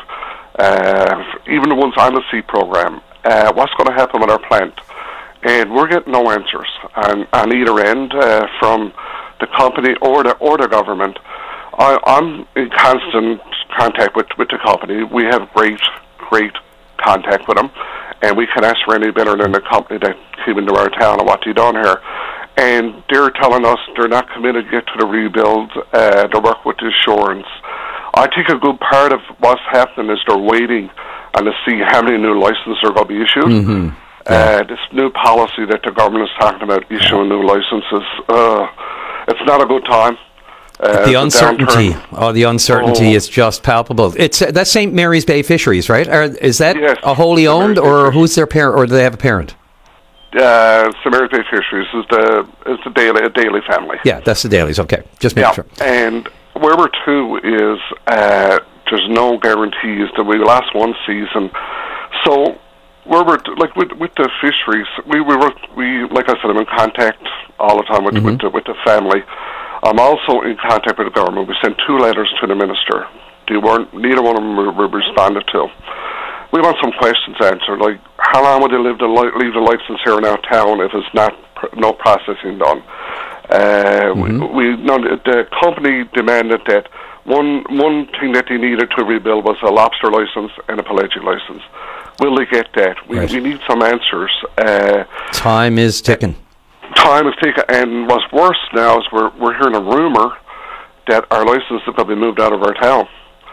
Uh, even the ones on the seat program, uh, what's going to happen with our plant? And we're getting no answers on, on either end uh, from the company or the or the government. I, I'm in constant contact with, with the company. We have great, great contact with them, and we can ask for any better than the company that came into our town and what they done here. And they're telling us they're not committed yet to the rebuild, uh, to work with the insurance. I think a good part of what's happening is they're waiting and to see how many new licenses are going to be issued. Mm-hmm. Uh, this new policy that the government is talking about issuing new licenses, uh, it's not a good time. Uh, the it's a uncertainty, downturn. oh, the uncertainty Oh. is just palpable. It's uh, that's Saint Mary's Bay Fisheries, right? Or is that Yes, a wholly owned, or who's their parent, or do they have a parent? Uh, Saint Bay Fisheries is the is the daily a daily family. Yeah, that's the Dailies. Okay, just make Yeah, sure. and where we're to is uh, there's no guarantees that we last one season. So where we're t- like with with the fisheries, we we were we like I said, I'm in contact all the time with Mm-hmm. with, the, with the family. I'm also in contact with the government. We sent two letters to the minister. They weren't neither one of them were, were responded to. We want some questions answered, like how long would they leave the li- leave the license here in our town if it's not pr- no processing done? Uh, Mm-hmm. we, we no, the, the company demanded that one one thing that they needed to rebuild was a lobster license and a pelagic license. Will they get that? We Right. we need some answers. Uh, Time is ticking. time is taken, and what's worse now is we're we're hearing a rumor that our license is going to be moved out of our town,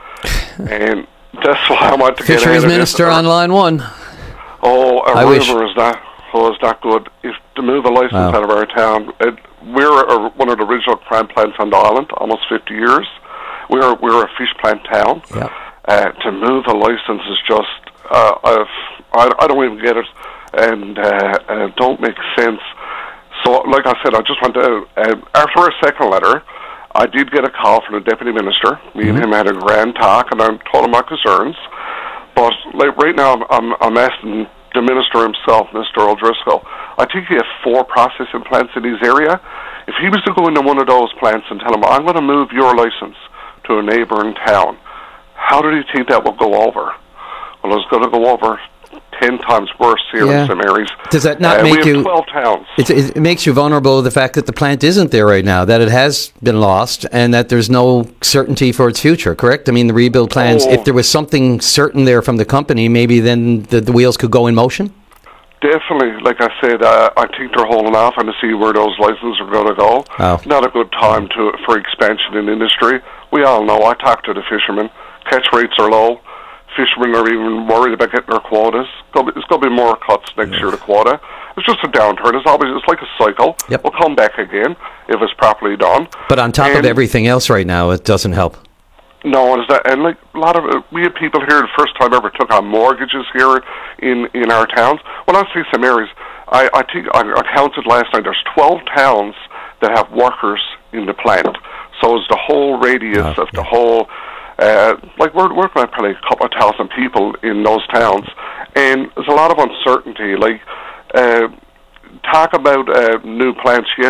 and that's why I want to get Fisheries ahead of Minister this. on line one. Oh, a I rumor wish. is not. Oh, it's not good. If to move a license Wow. out of our town, it, we're a, one of the original crime plants on the island, almost fifty years. We're we're a fish plant town. Yeah. Uh, to move a license is just uh, I've, I I don't even get it, and uh, uh, don't make sense. So, like I said, I just want to. Uh, after our second letter, I did get a call from the deputy minister. Me and him had a grand talk, and I told him my concerns. But like right now, I'm I'm, I'm asking the minister himself, Mister O'Driscoll. I think he has four processing plants in his area. If he was to go into one of those plants and tell him, "I'm going to move your license to a neighboring town," how did he think that would go over? Well, it's going to go over ten times worse here Yeah. in Saint Mary's. Does that not Uh, make we have you? twelve towns. It, it makes you vulnerable to the fact that the plant isn't there right now, that it has been lost, and that there's no certainty for its future, correct? I mean, the rebuild plans, Oh. if there was something certain there from the company, maybe then the, the wheels could go in motion? Definitely, like I said, uh, I think they're holding off and to see where those licenses are going to go. Oh. Not a good time to for expansion in industry. We all know. I talk to the fishermen. Catch rates are low. Fishermen are even worried about getting their quotas. It's going to be more cuts next year to quota. It's just a downturn. It's always it's like a cycle. Yep. We'll come back again if it's properly done. But on top of And- everything else right now, it doesn't help. No, and, is that, and like a lot of uh, we had people here the first time ever took on mortgages here in in our towns. When I say Saint Mary's, I, I think I, I counted last night. There's twelve towns that have workers in the plant. So it's the whole radius oh, of the yeah. whole. Uh, like we're working on probably a couple of thousand people in those towns, and there's a lot of uncertainty. Like uh, talk about uh, new plants. Yes,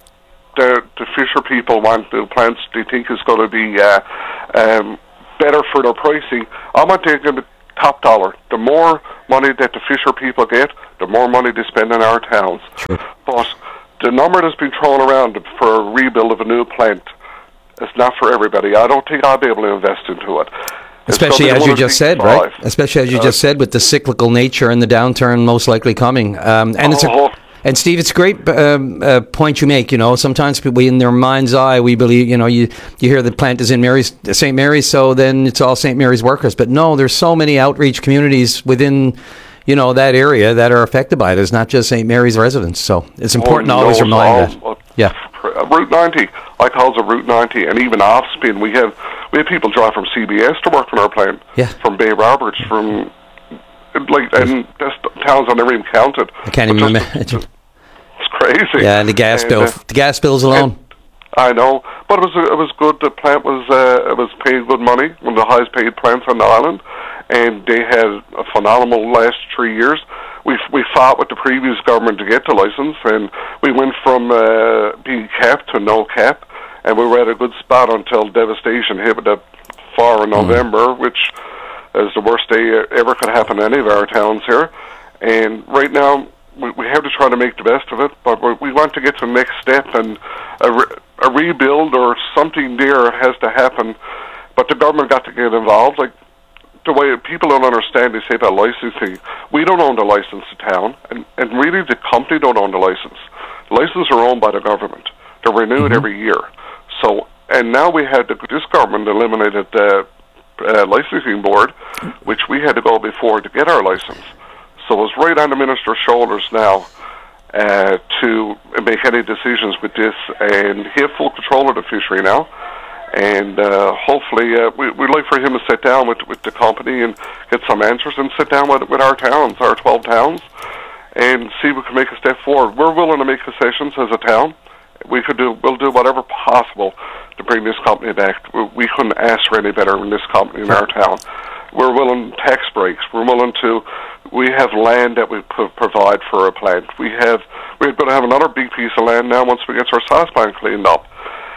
the the Fisher people want new plants. They think it's going to be uh, um, better for their pricing. I'm not taking the top dollar. The more money that the Fisher people get, the more money they spend in our towns. Sure. But the number that's been thrown around for a rebuild of a new plant, it's not for everybody. I don't think I'll be able to invest into it. Especially as you just said, right? Especially as you uh, just said, with the cyclical nature and the downturn most likely coming. Um, and it's a, and Steve, it's a great um, uh, point you make. You know, sometimes people in their mind's eye, we believe, you know, you you hear the plant is in Mary's, Saint Mary's, so then it's all Saint Mary's workers. But no, there's so many outreach communities within, you know, that area that are affected by it. It's not just Saint Mary's residents. So it's important oh, to always no, remind all, that. Yeah. Route ninety, I call it Route ninety, and even off spin. We have we have people drive from C B S to work on our plant. Yeah. From Bay Roberts, from like, and just towns I never even counted. I can't even imagine. It's crazy. Yeah, and the gas and, bill, uh, the gas bills alone. I know, but it was it was good. The plant was uh, it was paying good money, one of the highest paid plants on the island, and they had a phenomenal last three years. We we fought with the previous government to get the license, and we went from uh, being capped to no cap, and we were at a good spot until devastation hit with that fire in November, mm. which is the worst day ever could happen in any of our towns here. And right now, we, we have to try to make the best of it, but we, we want to get to the next step, and a, re- a rebuild or something there has to happen, but the government got to get involved. Like, the way people don't understand, they say about licensing. We don't own the license to town, and, and really the company don't own the license. The licenses are owned by the government. They're renewed mm-hmm. every year. So, and now we had the, this government eliminated the uh, licensing board, which we had to go before to get our license. So it's right on the minister's shoulders now uh, to make any decisions with this, and he have full control of the fishery now. And uh, hopefully, uh, we, we'd like for him to sit down with with the company and get some answers, and sit down with with our towns, our twelve towns, and see if we can make a step forward. We're willing to make concessions as a town. We could do, we'll do whatever possible to bring this company back. We, we couldn't ask for any better than this company in our town. We're willing tax breaks. We're willing to. We have land that we p- provide for a plant. We have. We're going to have another big piece of land now once we get our sauce plant cleaned up.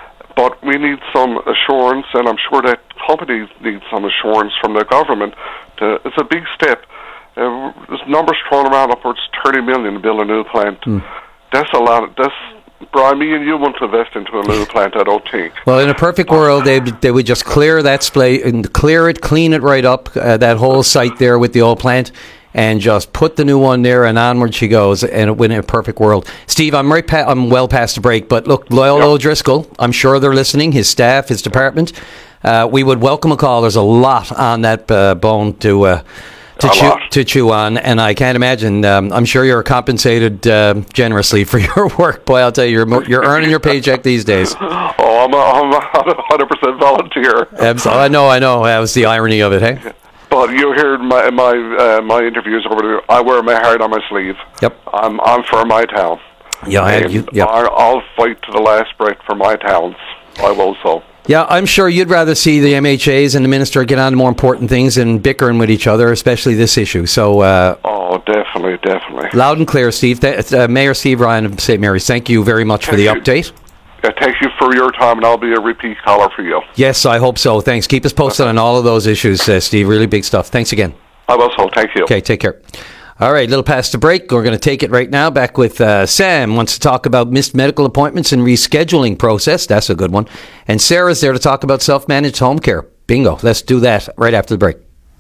But we need some assurance, and I'm sure that companies need some assurance from the government. To, it's a big step. Uh, there's numbers thrown around upwards thirty million to build a new plant. Mm. That's a lot. Of, that's Brian, me and you want to invest into a new plant, I don't think. Well, in a perfect world, they they would just clear that splay and clear it, clean it right up, uh, that whole site there with the old plant, and just put the new one there, and onward she goes, and in a perfect world. Steve, I'm right. Pa- I'm well past the break, but look, Loyal yep. O'Driscoll, I'm sure they're listening. His staff, his department. Uh, we would welcome a call. There's a lot on that uh, bone to uh, to a chew lot. to chew on, and I can't imagine. Um, I'm sure you're compensated uh, generously for your work. Boy, I'll tell you, you're you're earning your paycheck these days. Oh, I'm a, I'm a one hundred percent volunteer. Absolutely. I know, I know. That was the irony of it, hey. But you heard my my uh, my interviews over there. I wear my heart on my sleeve. Yep. I'm I'm for my town. Yeah, I, you, yep. I'll, I'll fight to the last breath for my towns. I will so. Yeah, I'm sure you'd rather see the M H As and the minister get on to more important things than bickering with each other, especially this issue. So. Uh, oh, definitely, definitely. Loud and clear, Steve. Th- uh, Mayor Steve Ryan of Saint Mary's. Thank you very much thank for the you. update. Uh, thank you for your time, and I'll be a repeat caller for you. Yes, I hope so. Thanks. Keep us posted on all of those issues, uh, Steve. Really big stuff. Thanks again. I will so. Thank you. Okay, take care. All right, little past the break. We're going to take it right now. Back with uh, Sam. Wants to talk about missed medical appointments and rescheduling process. That's a good one. And Sarah's there to talk about self-managed home care. Bingo. Let's do that right after the break.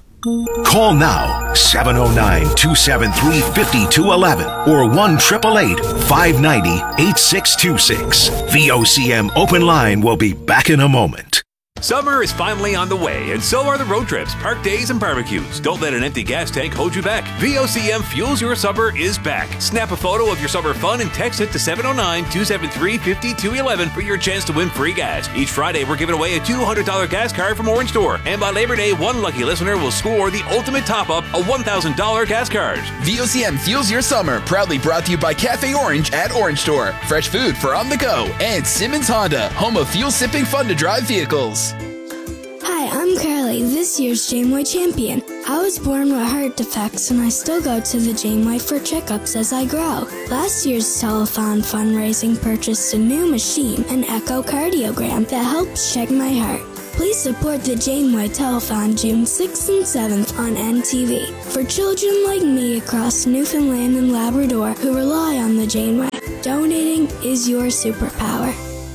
Call now, seven oh nine, two seven three, five two one one or one eight eight eight, five nine zero, eight six two six. V O C M Open Line will be back in a moment. Summer is finally on the way, and so are the road trips, park days, and barbecues. Don't let an empty gas tank hold you back. V O C M Fuels Your Summer is back. Snap a photo of your summer fun and text it to seven oh nine, two seven three, five two one one for your chance to win free gas. Each Friday, we're giving away a two hundred dollars gas card from Orange Store. And by Labor Day, one lucky listener will score the ultimate top-up, a one thousand dollars gas card. V O C M Fuels Your Summer, proudly brought to you by Cafe Orange at Orange Store. Fresh food for on the go. And Simmons Honda, home of fuel-sipping, fun-to-drive vehicles. Hi, I'm Carly, this year's Janeway champion. I was born with heart defects and I still go to the Janeway for checkups as I grow. Last year's telethon fundraising purchased a new machine, an echocardiogram, that helps check my heart. Please support the Janeway Telethon June sixth and seventh on N T V. For children like me across Newfoundland and Labrador who rely on the Janeway, donating is your superpower.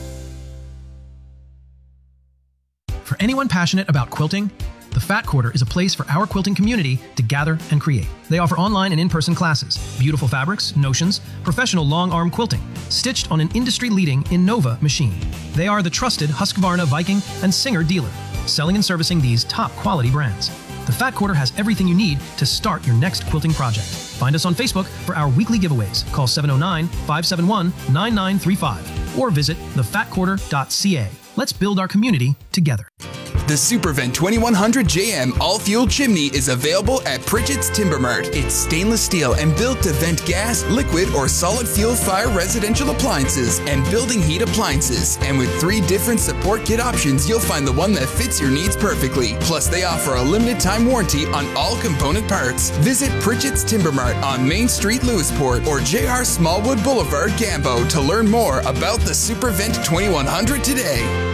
For anyone passionate about quilting, the Fat Quarter is a place for our quilting community to gather and create. They offer online and in-person classes, beautiful fabrics, notions, professional long-arm quilting, stitched on an industry-leading Innova machine. They are the trusted Husqvarna, Viking, and Singer dealer, selling and servicing these top-quality brands. The Fat Quarter has everything you need to start your next quilting project. Find us on Facebook for our weekly giveaways. Call seven oh nine, five seven one, nine nine three five or visit the fat quarter dot c a. Let's build our community together. The SuperVent twenty-one hundred J M all-fuel chimney is available at Pritchett's Timber Mart. It's stainless steel and built to vent gas, liquid, or solid fuel fire residential appliances and building heat appliances. And with three different support kit options, you'll find the one that fits your needs perfectly. Plus, they offer a limited time warranty on all component parts. Visit Pritchett's Timber Mart on Main Street, Lewisport, or J R Smallwood Boulevard, Gambo to learn more about the SuperVent twenty-one hundred today.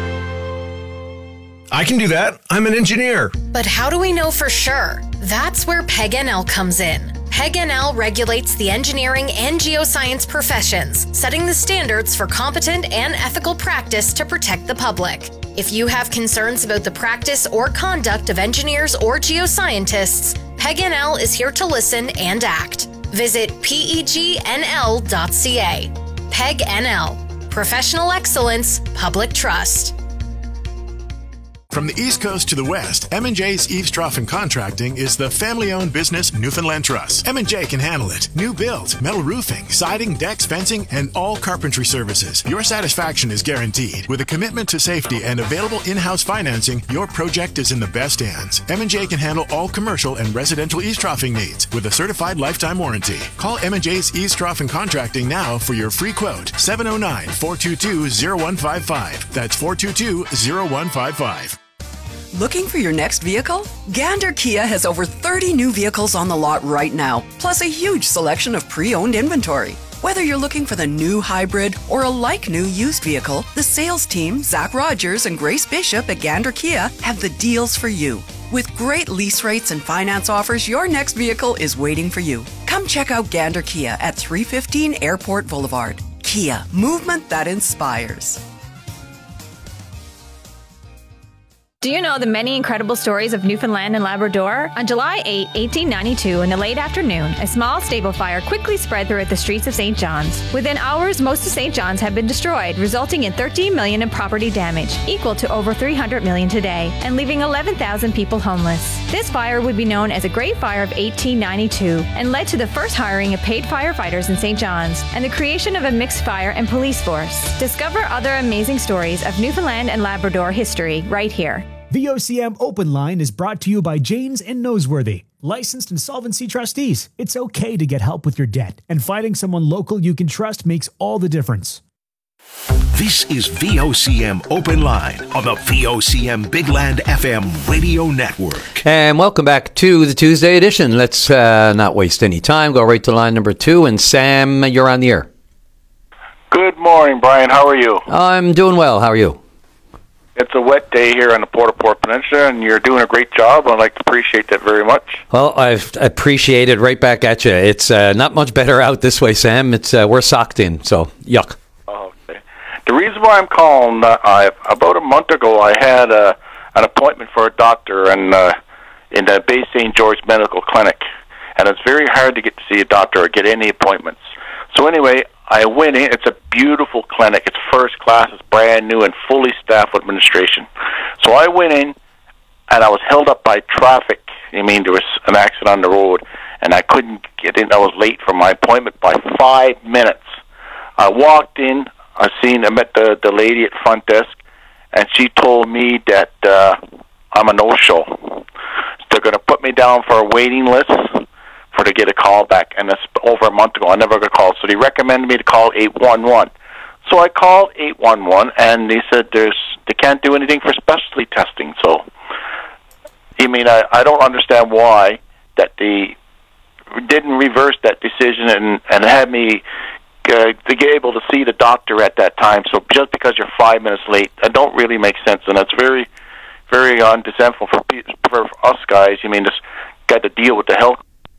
I can do that. I'm an engineer. But how do we know for sure? That's where P E G N L comes in. P E G N L regulates the engineering and geoscience professions, setting the standards for competent and ethical practice to protect the public. If you have concerns about the practice or conduct of engineers or geoscientists, P E G N L is here to listen and act. Visit P E G N L dot C A. P E G N L. Professional excellence, public trust. From the East Coast to the West, M and J's Eavesdroff and Contracting is the family-owned business Newfoundland Trust. M and J can handle it. New builds, metal roofing, siding, decks, fencing, and all carpentry services. Your satisfaction is guaranteed. With a commitment to safety and available in-house financing, your project is in the best hands. M and J can handle all commercial and residential eavesdroffing needs with a certified lifetime warranty. Call M and J's Eavesdroff and Contracting now for your free quote. seven oh nine, four two two, oh one five five. That's four two two, oh one five five. Looking for your next vehicle? Gander Kia has over thirty new vehicles on the lot right now, plus a huge selection of pre-owned inventory. Whether you're looking for the new hybrid or a like-new used vehicle, the sales team, Zach Rogers and Grace Bishop at Gander Kia, have the deals for you. With great lease rates and finance offers, your next vehicle is waiting for you. Come check out Gander Kia at three fifteen Airport Boulevard. Kia, movement that inspires. Do you know the many incredible stories of Newfoundland and Labrador? On July eighth, eighteen ninety-two, in the late afternoon, a small stable fire quickly spread throughout the streets of Saint John's. Within hours, most of Saint John's had been destroyed, resulting in thirteen million dollars in property damage, equal to over three hundred million dollars today, and leaving eleven thousand people homeless. This fire would be known as the Great Fire of eighteen ninety-two and led to the first hiring of paid firefighters in Saint John's and the creation of a mixed fire and police force. Discover other amazing stories of Newfoundland and Labrador history right here. V O C M Open Line is brought to you by Janes and Noseworthy, licensed insolvency trustees. It's okay to get help with your debt, and finding someone local you can trust makes all the difference. This is V O C M Open Line on the V O C M Big Land F M radio network. And welcome back to the Tuesday edition. Let's uh, not waste any time. Go right to line number two. And Sam, you're on the air. Good morning, Brian. How are you? I'm doing well. How are you? It's a wet day here on the Port-au-Port Peninsula, and you're doing a great job. I'd like to appreciate that very much. Well, I've appreciated right back at you. It's uh, not much better out this way, Sam. It's uh, we're socked in, so yuck. Oh, okay. The reason why I'm calling, uh, I, about a month ago, I had uh, an appointment for a doctor in, uh, in the Bay Saint George Medical Clinic, and it's very hard to get to see a doctor or get any appointments. So anyway, I went in. It's a beautiful clinic. It's first class. It's brand new and fully staffed with administration. So I went in, and I was held up by traffic. I mean, there was an accident on the road, and I couldn't get in. I was late for my appointment by five minutes. I walked in. I seen. I met the the lady at front desk, and she told me that uh, I'm a no-show. They're going to put me down for a waiting list for to get a call back, and that's over a month ago. I never got a call, so they recommended me to call eight one one. So I called eight one one, and they said there's they can't do anything for specialty testing. So, I mean, I, I don't understand why that they didn't reverse that decision and, and had me uh, to be able to see the doctor at that time. So just because you're five minutes late, that don't really make sense, and that's very, very undesirable for, for us guys. I mean, just got to deal with the health.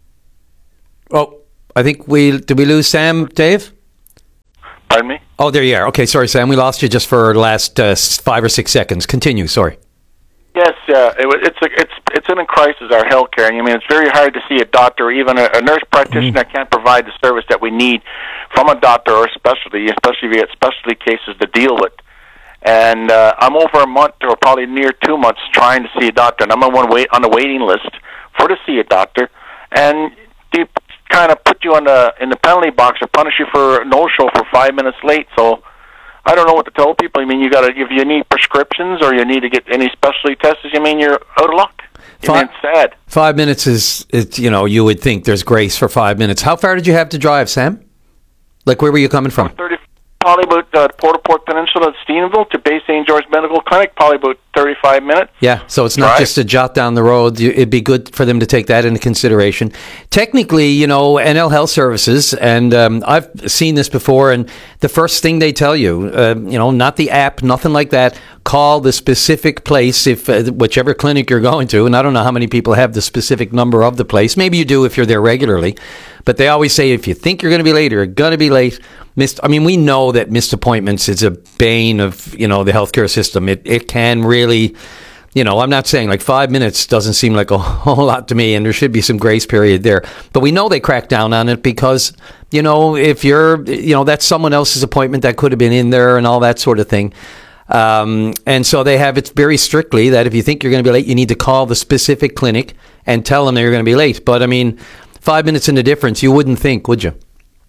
Oh, I think we... Did we lose Sam, Dave? Pardon me? Oh, there you are. Okay, sorry, Sam. We lost you just for the last uh, five or six seconds. Continue, sorry. Yes, uh, it, it's a, it's it's in a crisis, our healthcare. I mean, it's very hard to see a doctor, even a, a nurse practitioner mm-hmm. can't provide the service that we need from a doctor or specialty, especially if you get specialty cases to deal with. And uh, I'm over a month or probably near two months trying to see a doctor, and I'm on, one wait, on the waiting list for to see a doctor. And they kind of put you on the in the penalty box or punish you for no-show for five minutes late. So I don't know what to tell people. I mean, you got to if you need prescriptions or you need to get any specialty tests, I mean, you're out of luck. I Five, mean, it's sad. Five minutes is, it's, you know, you would think there's grace for five minutes. How far did you have to drive, Sam? Like, where were you coming from? thirty, probably about uh, Port-au-Port Peninsula, Stephenville to Bay Saint George Medical Clinic, probably about thirty-five minutes. Yeah, so it's not Right. just a jot down the road. You- It'd be good for them to take that into consideration. Technically, you know, N L Health Services, and um, I've seen this before, and the first thing they tell you, uh, you know, not the app, nothing like that, call the specific place, if uh, whichever clinic you're going to, and I don't know how many people have the specific number of the place. Maybe you do if you're there regularly, but they always say if you think you're going to be late, you're going to be late. Missed, I mean, we know that missed appointments is a bane of, you know, the healthcare system. It it can really, you know, I'm not saying like five minutes doesn't seem like a whole lot to me, and there should be some grace period there. But we know they crack down on it because, you know, if you're, you know, that's someone else's appointment that could have been in there and all that sort of thing. Um, and so they have it very strictly that if you think you're going to be late, you need to call the specific clinic and tell them that you're going to be late. But I mean, five minutes in the difference, you wouldn't think, would you?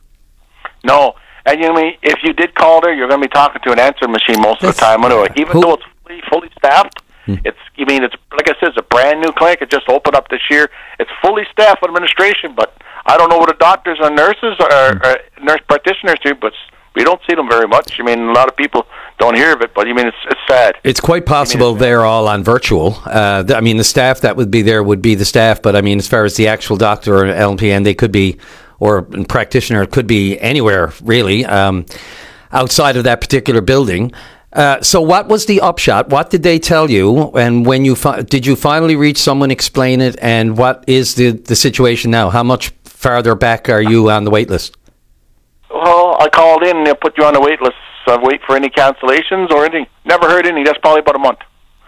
No. And you know, I mean, if you did call there, you're going to be talking to an answering machine most of the time anyway. Even though it's fully, fully staffed, Hmm. it's, you mean, it's, like I said, it's a brand new clinic. It just opened up this year. It's fully staffed with administration, but I don't know what the doctors or nurses or, Hmm. or nurse practitioners do, but we don't see them very much. I mean, a lot of people don't hear of it, but I mean, it's, it's sad. It's quite possible they're all on virtual. Uh, th- I mean, the staff that would be there would be the staff, but I mean, as far as the actual doctor or L P N, they could be, or a practitioner, it could be anywhere, really, um, outside of that particular building. Uh, so what was the upshot? What did they tell you? And when you fi- did you finally reach someone, explain it? And what is the, the situation now? How much farther back are you on the wait list? Well, I called in and they put you on the wait list. So I wait for any cancellations or anything. Never heard any. That's probably about a month.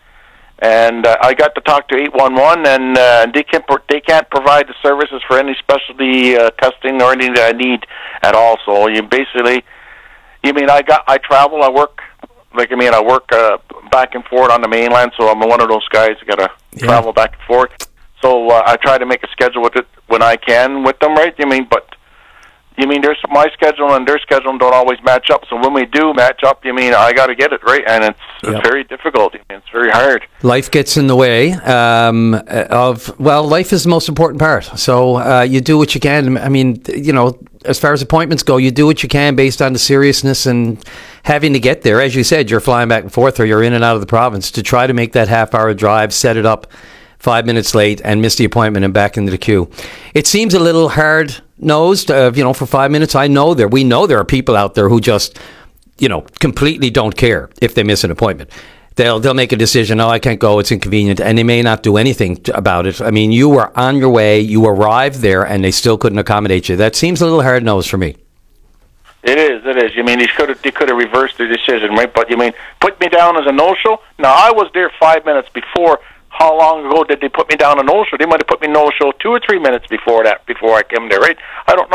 And uh, I got to talk to eight one one, and uh, they can't pro- they can't provide the services for any specialty uh, testing or anything that I need at all. So you basically, you mean I got I travel, I work, like I mean I work uh, back and forth on the mainland. So I'm one of those guys who got to Yeah. travel back and forth. So uh, I try to make a schedule with it when I can with them, right? You mean, but. You mean there's my schedule and their schedule don't always match up. So when we do match up, you mean I got to get it right, and it's, Yep. it's very difficult. I mean, it's very hard. Life gets in the way um, of, well, life is the most important part. So uh, you do what you can. I mean, you know, as far as appointments go, you do what you can based on the seriousness and having to get there. As you said, you're flying back and forth or you're in and out of the province to try to make that half-hour drive, set it up five minutes late and miss the appointment and back into the queue. It seems a little hard-nosed, uh, you know, for five minutes. I know there, we know there are people out there who just, you know, completely don't care if they miss an appointment. They'll they'll make a decision, oh, I can't go, it's inconvenient, and they may not do anything t- about it. I mean, you were on your way, you arrived there, and they still couldn't accommodate you. That seems a little hard-nosed for me. It is, it is. You mean, they could have they could have reversed the decision, right? But you mean, put me down as a no-show? Now, I was there five minutes before. How long ago did they put me down a no-show? They might have put me no-show two or three minutes before that, before I came there, right? I don't know.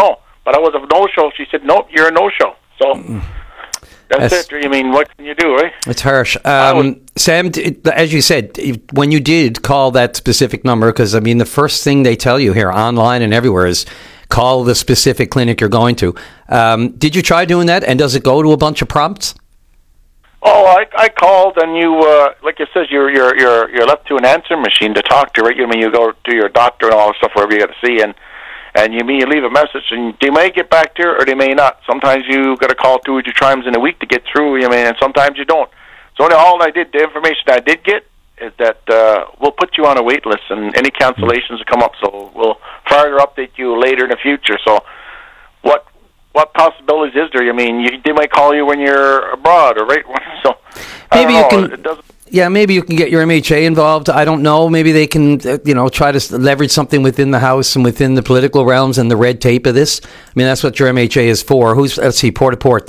but I was a no-show. She said, nope, you're a no-show. So that's, that's it. I mean, what can you do, right? It's harsh. Um, Sam, as you said, when you did call that specific number, because, I mean, the first thing they tell you here online and everywhere is call the specific clinic you're going to. Um, did you try doing that, and does it go to a bunch of prompts? Oh, I, I called, and you, uh, like it says, you're you're you're you're left to an answering machine to talk to, right? You I mean you go to your doctor and all that stuff, wherever you got to see, and and you mean you leave a message, and they may get back to you or they may not. Sometimes you got to call two or three times in a week to get through. You mean, and sometimes you don't. So all I did, the information I did get, is that uh, we'll put you on a wait list, and any cancellations will come up. So we'll further update you later in the future. So what? What possibilities is there? I mean, you, they might call you when you're abroad, or right? So maybe you can. It doesn't. Yeah, maybe you can get your M H A involved. I don't know. Maybe they can, uh, you know, try to leverage something within the House and within the political realms and the red tape of this. I mean, that's what your M H A is for. Who's let's see, Port to Port.